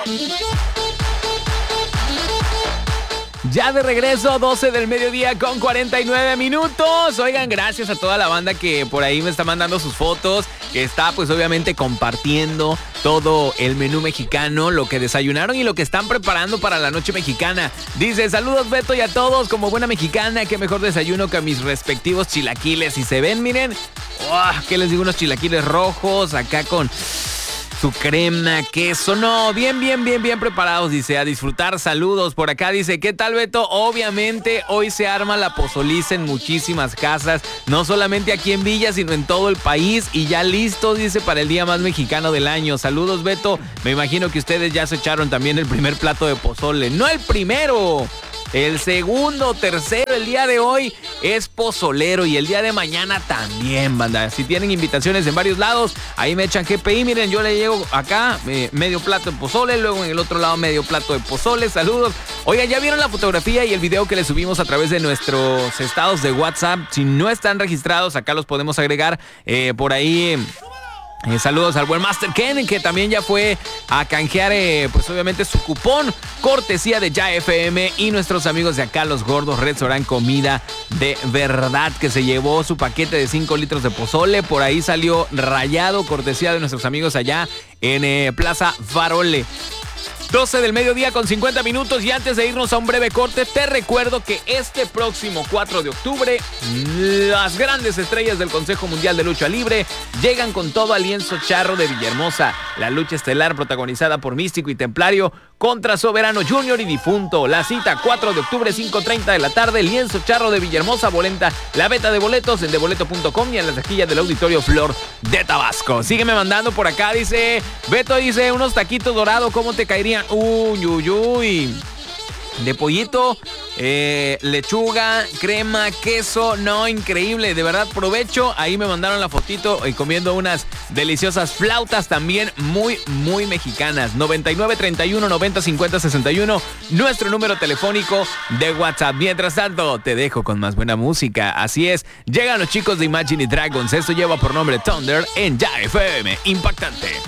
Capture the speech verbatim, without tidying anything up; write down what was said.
Ya de regreso, doce del mediodía con cuarenta y nueve minutos. Oigan, gracias a toda la banda que por ahí me está mandando sus fotos, que está pues obviamente compartiendo todo el menú mexicano, lo que desayunaron y lo que están preparando para la noche mexicana. Dice, saludos Beto y a todos, como buena mexicana, qué mejor desayuno que a mis respectivos chilaquiles. Y se ven, miren, oh, ¿qué les digo? Unos chilaquiles rojos acá con su crema, queso, no, bien, bien, bien, bien preparados, dice, a disfrutar, saludos. Por acá dice, ¿qué tal Beto? Obviamente hoy se arma la pozoliza en muchísimas casas, no solamente aquí en Villa, sino en todo el país, y ya listo, dice, para el día más mexicano del año. Saludos Beto, me imagino que ustedes ya se echaron también el primer plato de pozole, no el primero, el segundo, tercero, el día de hoy es pozolero y el día de mañana también, banda. Si tienen invitaciones en varios lados, ahí me echan G P I. Miren, yo le llego acá eh, medio plato de pozole, luego en el otro lado medio plato de pozole. Saludos. Oigan, ¿ya vieron la fotografía y el video que les subimos a través de nuestros estados de WhatsApp? Si no están registrados, acá los podemos agregar eh, por ahí. Eh, saludos al buen Master Ken, que también ya fue a canjear, eh, pues obviamente su cupón, cortesía de Ya F M y nuestros amigos de acá, los gordos Restaurant Comida de Verdad, que se llevó su paquete de cinco litros de pozole. Por ahí salió rayado, cortesía de nuestros amigos allá en eh, Plaza Farole. doce del mediodía con cincuenta minutos, y antes de irnos a un breve corte, te recuerdo que este próximo cuatro de octubre, las grandes estrellas del Consejo Mundial de Lucha Libre llegan con todo al Lienzo Charro de Villahermosa. La lucha estelar protagonizada por Místico y Templario contra Soberano Junior y Difunto. La cita cuatro de octubre, cinco treinta de la tarde, Lienzo Charro de Villahermosa. Bolenta la venta de boletos en deboleto punto com y en las taquillas del Auditorio Flor de Tabasco. Sígueme mandando por acá, dice Beto, dice, unos taquitos dorados, ¿cómo te caerían? Uy, uy, uy. De pollito, eh, lechuga, crema, queso, no, increíble, de verdad, provecho. Ahí me mandaron la fotito y comiendo unas deliciosas flautas también muy, muy mexicanas. noventa y nueve, treinta y uno, noventa, cincuenta, sesenta y uno, nuestro número telefónico de WhatsApp. Mientras tanto, te dejo con más buena música. Así es, llegan los chicos de Imagine Dragons. Esto lleva por nombre Thunder en Ya F M. Impactante.